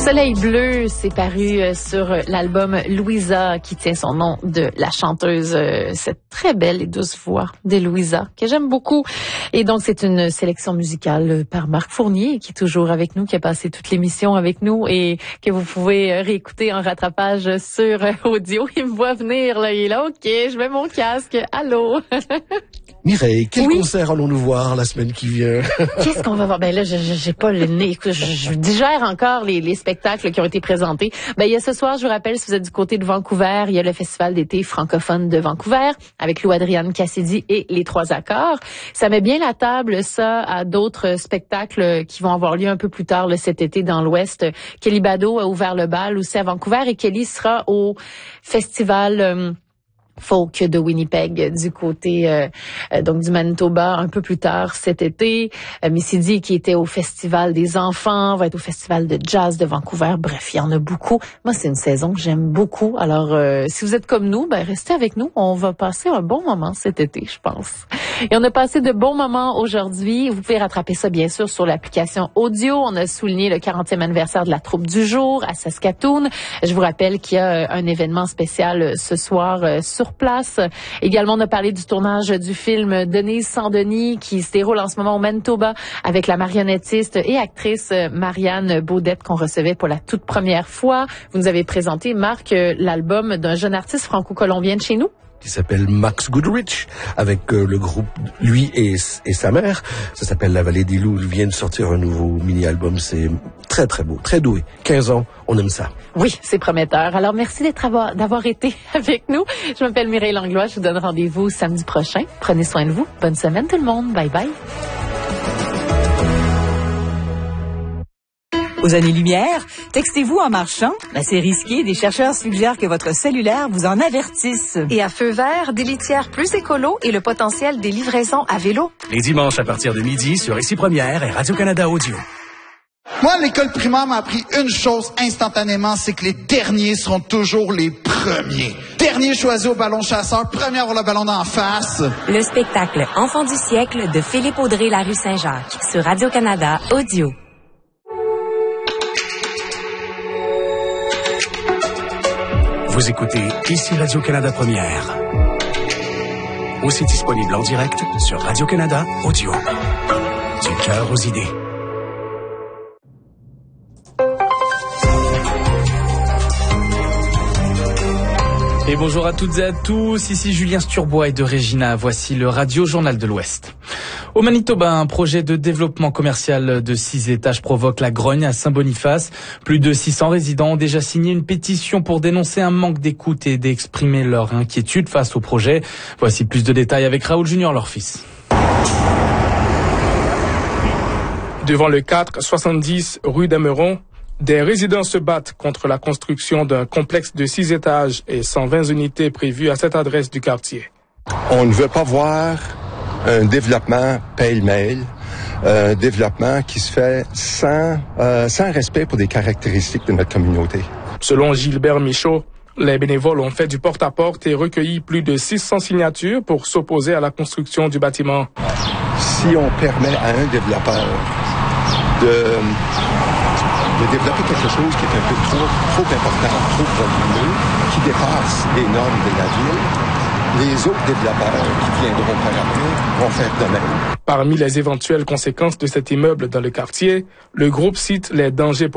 Soleil bleu, c'est paru sur l'album Louisa, qui tient son nom de la chanteuse, cette très belle et douce voix de Louisa, que j'aime beaucoup. Et donc, c'est une sélection musicale par Marc Fournier, qui est toujours avec nous, qui a passé toute l'émission avec nous et que vous pouvez réécouter en rattrapage sur audio. Il me voit venir, là, il est là, OK, je mets mon casque, allô. Mireille, quel concert allons-nous voir la semaine qui vient? Qu'est-ce qu'on va voir? Ben là, j'ai pas le nez. Je digère encore les spectacles qui ont été présentés. Ben, il y a ce soir, je vous rappelle, si vous êtes du côté de Vancouver, il y a le Festival d'été francophone de Vancouver avec Lou-Adriane Cassidy et les Trois Accords. Ça met bien la table, ça, à d'autres spectacles qui vont avoir lieu un peu plus tard là, cet été dans l'Ouest. Kelly Bado a ouvert le bal aussi à Vancouver et Kelly sera au festival folk de Winnipeg du côté donc du Manitoba un peu plus tard cet été. Missy D qui était au Festival des enfants va être au Festival de jazz de Vancouver. Bref, il y en a beaucoup. Moi, c'est une saison que j'aime beaucoup. Alors, si vous êtes comme nous, ben restez avec nous. On va passer un bon moment cet été, je pense. Et on a passé de bons moments aujourd'hui. Vous pouvez rattraper ça, bien sûr, sur l'application audio. On a souligné le 40e anniversaire de la troupe du jour à Saskatoon. Je vous rappelle qu'il y a un événement spécial ce soir sur place. Également, on a parlé du tournage du film Denise sans Denis qui se déroule en ce moment au Manitoba avec la marionnettiste et actrice Marianne Baudette qu'on recevait pour la toute première fois. Vous nous avez présenté, Marc, l'album d'un jeune artiste franco-colombien de chez nous qui s'appelle Max Goodrich, avec le groupe, lui et sa mère. Ça s'appelle La Vallée des Loups. Il vient de sortir un nouveau mini-album. C'est très, très beau, très doué. 15 ans, on aime ça. Oui, c'est prometteur. Alors, merci d'avoir été avec nous. Je m'appelle Mireille Langlois. Je vous donne rendez-vous samedi prochain. Prenez soin de vous. Bonne semaine, tout le monde. Bye bye. Aux années-lumière, textez-vous en marchant. C'est risqué. Des chercheurs suggèrent que votre cellulaire vous en avertisse. Et à feu vert, des litières plus écolo et le potentiel des livraisons à vélo. Les dimanches à partir de midi sur Ici Première et Radio-Canada Audio. Moi, l'école primaire m'a appris une chose instantanément, c'est que les derniers seront toujours les premiers. Dernier choisi au ballon chasseur, premier à avoir le ballon d'en face. Le spectacle Enfant du siècle de Philippe Audrey La Rue Saint-Jacques sur Radio-Canada Audio. Vous écoutez Ici Radio-Canada Première. Aussi disponible en direct sur Radio-Canada Audio. Du cœur aux idées. Et bonjour à toutes et à tous, ici Julien Sturbois et de Regina, voici le Radio Journal de l'Ouest. Au Manitoba, un projet de développement commercial de 6 étages provoque la grogne à Saint-Boniface. Plus de 600 résidents ont déjà signé une pétition pour dénoncer un manque d'écoute et d'exprimer leur inquiétude face au projet. Voici plus de détails avec Raoul Junior, leur fils. Devant le 470 rue d'Emeron, des résidents se battent contre la construction d'un complexe de 6 étages et 120 unités prévues à cette adresse du quartier. On ne veut pas voir un développement pêle-mêle, un développement qui se fait sans respect pour des caractéristiques de notre communauté. Selon Gilbert Michaud, les bénévoles ont fait du porte-à-porte et recueilli plus de 600 signatures pour s'opposer à la construction du bâtiment. Si on permet à un développeur de développer quelque chose qui est un peu trop important, trop volumineux, qui dépasse les normes de la ville, les autres développeurs qui viendront par après vont faire de même. Parmi les éventuelles conséquences de cet immeuble dans le quartier, le groupe cite les dangers pour